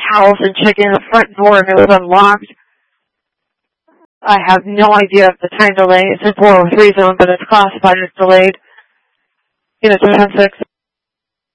house and checking the front door and it was unlocked. I have no idea of the time delay. It's in 403 zone, but it's classified as delayed. Unit 216.